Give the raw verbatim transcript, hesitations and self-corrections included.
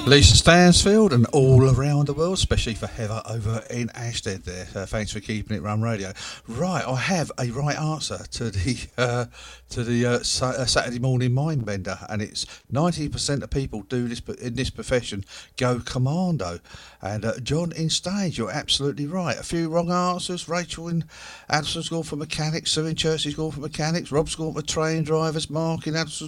Lisa Stansfield and all around the world, especially for Heather over in Ashted there. Uh, thanks for keeping it Run Radio. Right, I have a right answer to the uh, to the uh, sa- uh, Saturday morning mind bender, and it's ninety percent of people do this in this profession go commando. And uh, John in Stage, you're absolutely right. A few wrong answers. Rachel in Addison's gone for mechanics. Sue in Church has gone for mechanics. Rob's gone for train drivers. Mark in Addison's